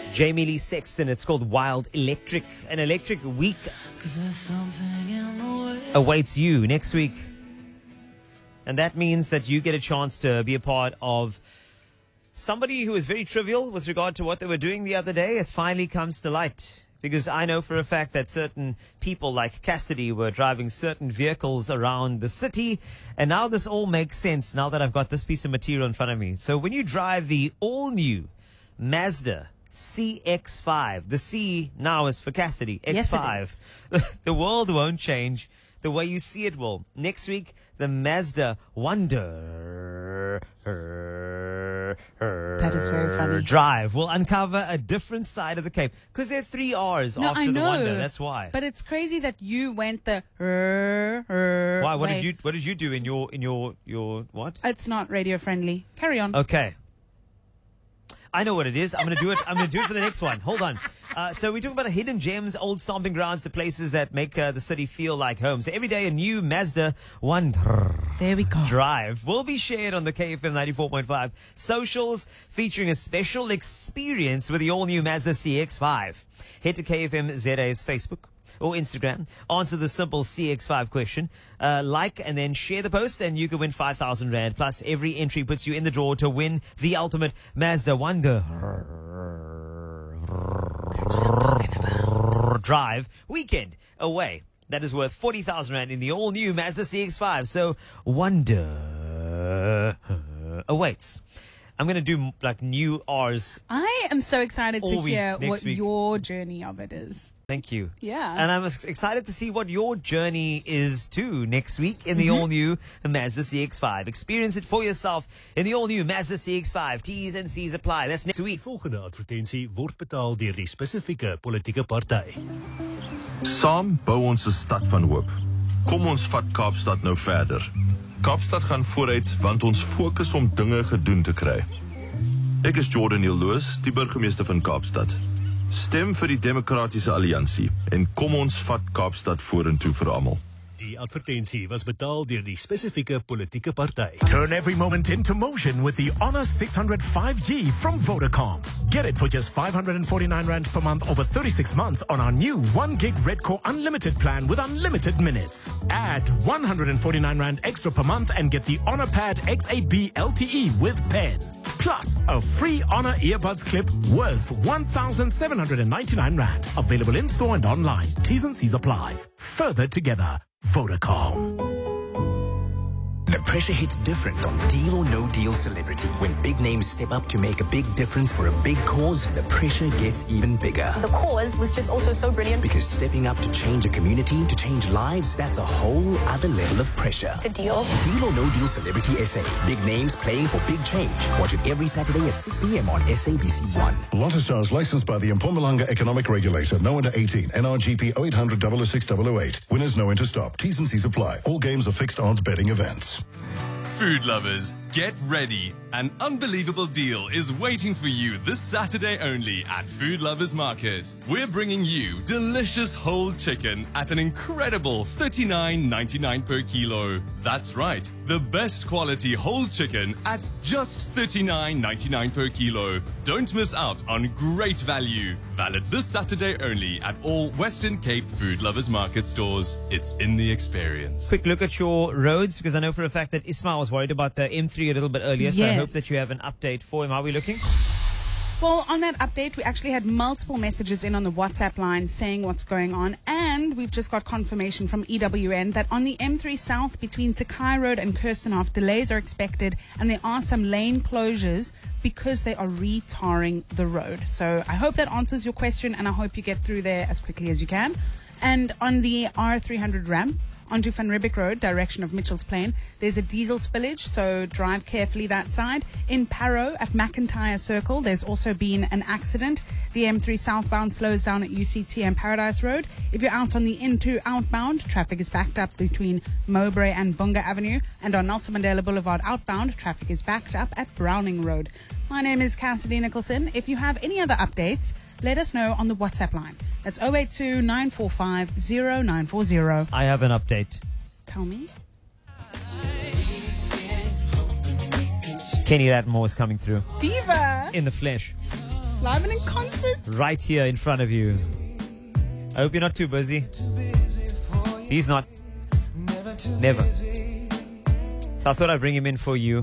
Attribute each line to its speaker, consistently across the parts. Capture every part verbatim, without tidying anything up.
Speaker 1: Jamie Lee Sexton. It's called Wild Electric. An electric week awaits you next week. And that means that you get a chance to be a part of somebody who is very trivial with regard to what they were doing the other day. It finally comes to light. Because I know for a fact that certain people like Cassidy were driving certain vehicles around the city. And now this all makes sense now that I've got this piece of material in front of me. So when you drive the all-new Mazda C X five, the C now is for Cassidy, X five. Yes, the world won't change the way you see it will. Next week, the Mazda Wonder
Speaker 2: That is very funny.
Speaker 1: Drive will uncover a different side of the Cape. Because there are three R's
Speaker 2: no,
Speaker 1: after
Speaker 2: I know,
Speaker 1: the Wonder. That's why.
Speaker 2: But it's crazy that you went the er, er,
Speaker 1: Why? What
Speaker 2: way.
Speaker 1: did you What did you do in your in your your what?
Speaker 2: It's not radio friendly. Carry on.
Speaker 1: Okay. I know what it is. I'm going to do it. I'm going to do it for the next one. Hold on. Uh, so we're talking about hidden gems, old stomping grounds, the places that make uh, the city feel like home. So every day a new Mazda Wonder
Speaker 2: there we go.
Speaker 1: Drive will be shared on the K F M ninety-four point five socials, featuring a special experience with the all-new Mazda C X five. Head to K F M Z A's Facebook or Instagram. Answer the simple C X five question. Uh, like and then share the post and you can win five thousand rand. Plus, every entry puts you in the draw to win the ultimate Mazda Wonder Drive weekend away. That is worth forty thousand rand in the all-new Mazda C X five. So, Wonder awaits. I'm going to do like new R's.
Speaker 2: I am so excited to
Speaker 1: all week,
Speaker 2: hear
Speaker 1: next
Speaker 2: what
Speaker 1: week.
Speaker 2: your journey of it is.
Speaker 1: Thank you.
Speaker 2: Yeah.
Speaker 1: And I'm excited to see what your journey is too next week in the mm-hmm. all-new Mazda C X five. Experience it for yourself in the all-new Mazda C X five. T's and C's apply. That's next week.
Speaker 3: Die volgende advertensie word betaal deur die spesifieke politieke party.
Speaker 4: Saam bou ons 'n stad van hoop. Kom ons vat Kaapstad nou verder. Kaapstad gaan vooruit want ons fokus om dinge gedoen te kry. Ek is Jordan Hill-Lewis, die burgemeester van Kaapstad. Stem vir die Demokratiese Alliansie en kom ons vat Kaapstad vorentoe vir almal.
Speaker 3: Die advertensie was betaal deur die spesifieke politieke party.
Speaker 5: Turn every moment into motion with the Honor six hundred five G from Vodacom. Get it for just five hundred forty-nine rand per month over thirty-six months on our new one gig Redcore Unlimited plan with unlimited minutes. Add one hundred forty-nine rand extra per month and get the Honor Pad X eight B L T E with pen. Plus, a free Honor earbuds clip worth one thousand seven hundred ninety-nine rand. Available in-store and online. T's and C's apply. Further together. Vodacom.
Speaker 6: The pressure hits different on Deal or No Deal Celebrity. When big names step up to make a big difference for a big cause, the pressure gets even bigger.
Speaker 7: The cause was just also so brilliant.
Speaker 6: Because stepping up to change a community, to change lives, that's a whole other level of pressure.
Speaker 7: It's a deal.
Speaker 6: Deal or No Deal Celebrity S A. Big names playing for big change. Watch it every Saturday at six p.m. on S A B C one.
Speaker 8: Lotto Stars licensed by the Mpumalanga Economic Regulator. No under eighteen. N R G P oh eight hundred, oh oh six oh oh eight. Winners know when to stop. T's and C's apply. All games are fixed odds betting events.
Speaker 9: Food lovers, get ready. An unbelievable deal is waiting for you this Saturday only at Food Lovers Market. We're bringing you delicious whole chicken at an incredible thirty-nine ninety-nine per kilo. That's right, the best quality whole chicken at just thirty-nine ninety-nine per kilo. Don't miss out on great value. Valid this Saturday only at all Western Cape Food Lovers Market stores. It's in the experience.
Speaker 1: Quick look at your roads, because I know for a fact that Ismail was worried about the M three a little bit earlier, so
Speaker 2: Yes.
Speaker 1: I hope that you have an update for him. How are we looking?
Speaker 2: Well, on that update, we actually had multiple messages in on the WhatsApp line saying what's going on, and we've just got confirmation from E W N that on the M three South between Takai Road and Kirstenhof, delays are expected, and there are some lane closures because they are re-tarring the road. So I hope that answers your question, and I hope you get through there as quickly as you can. And on the R three hundred ramp, onto Van Riebeeck Road, direction of Mitchell's Plain, there's a diesel spillage, so drive carefully that side. In Parow at McIntyre Circle, there's also been an accident. The M three southbound slows down at U C T and Paradise Road. If you're out on the N two outbound, traffic is backed up between Mowbray and Bunga Avenue. And on Nelson Mandela Boulevard outbound, traffic is backed up at Browning Road. My name is Cassidy Nicholson. If you have any other updates, let us know on the WhatsApp line. That's oh eight two, nine four five, oh nine four oh.
Speaker 1: I have an update.
Speaker 2: Tell me.
Speaker 1: Kenny Lattimore is coming through.
Speaker 2: Diva!
Speaker 1: In the flesh.
Speaker 2: Live and in concert.
Speaker 1: Right here in front of you. I hope you're not too busy. He's not. Never. So I thought I'd bring him in for you.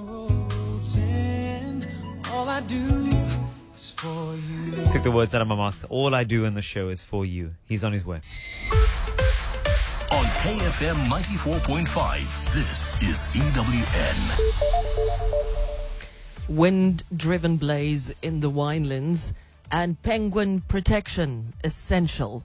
Speaker 1: Took the words out of my mouth. All I do in the show is for you. He's on his way.
Speaker 3: On K F M ninety-four point five, this is E W N.
Speaker 10: Wind-driven blaze in the winelands and penguin protection essential.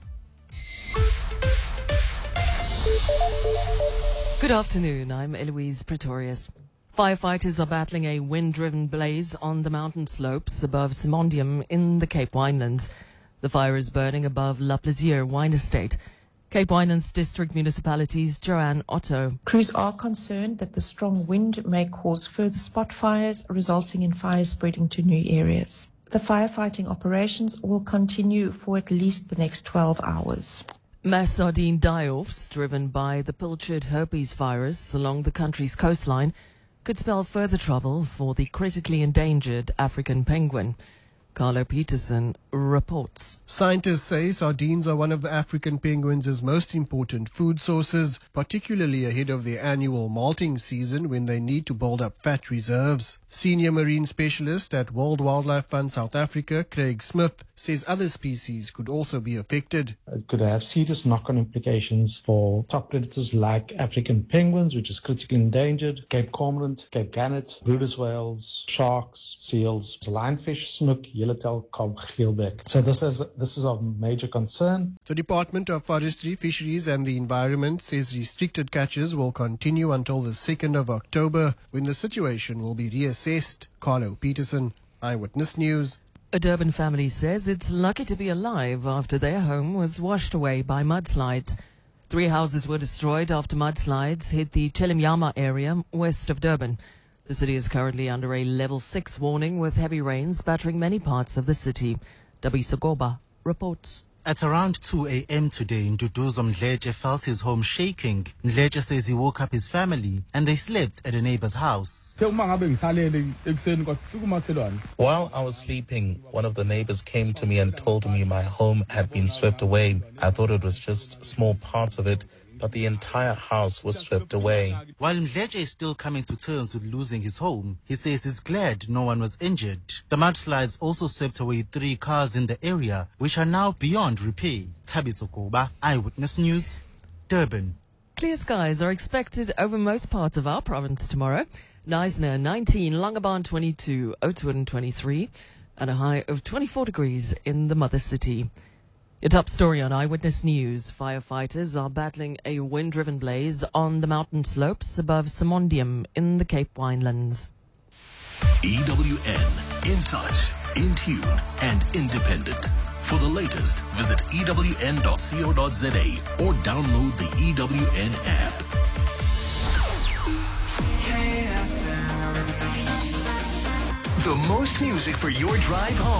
Speaker 10: Good afternoon, I'm Eloise Pretorius. Firefighters are battling a wind-driven blaze on the mountain slopes above Simondium in the Cape Winelands. The fire is burning above La Plaisir wine estate. Cape Winelands District Municipality's Joanne Otto.
Speaker 11: Crews are concerned that the strong wind may cause further spot fires, resulting in fires spreading to new areas. The firefighting operations will continue for at least the next twelve hours.
Speaker 10: Mass sardine die-offs driven by the pilchard herpes virus along the country's coastline could spell further trouble for the critically endangered African penguin. Carlo Peterson reports.
Speaker 12: Scientists say sardines are one of the African penguins' most important food sources, particularly ahead of their annual molting season when they need to build up fat reserves. Senior marine specialist at World Wildlife Fund South Africa, Craig Smith, says other species could also be affected.
Speaker 13: It could have serious knock-on implications for top predators like African penguins, which is critically endangered, Cape cormorant, Cape gannet, Bryde's whales, sharks, seals, lionfish, snook, yellowtail cob, geelbek. So this is this is of major concern.
Speaker 12: The Department of Forestry, Fisheries and the Environment says restricted catches will continue until the second of October, when the situation will be reassessed. Carlo Peterson, Eyewitness News.
Speaker 10: A Durban family says it's lucky to be alive after their home was washed away by mudslides. Three houses were destroyed after mudslides hit the Chelimyama area west of Durban. The city is currently under a level six warning with heavy rains battering many parts of the city. W. Sagoba reports.
Speaker 14: At around two a.m. today, Nduduzo Mdleje felt his home shaking. Mdleje says he woke up his family and they slept at a neighbor's house.
Speaker 15: While I was sleeping, one of the neighbors came to me and told me my home had been swept away. I thought it was just small parts of it, but the entire house was swept away.
Speaker 14: While Mdleje is still coming to terms with losing his home, he says he's glad no one was injured. The mudslides also swept away three cars in the area, which are now beyond repair. Thabiso Koba, Eyewitness News, Durban.
Speaker 10: Clear skies are expected over most parts of our province tomorrow. Knysna nineteen, Langebaan twenty-two, Oudtshoorn twenty-three, and a high of twenty-four degrees in the mother city. Your top story on Eyewitness News. Firefighters are battling a wind-driven blaze on the mountain slopes above Simondium in the Cape Winelands.
Speaker 3: E W N, in touch, in tune, and independent. For the latest, visit E W N dot co dot za or download the E W N app.
Speaker 16: The most music for your drive home.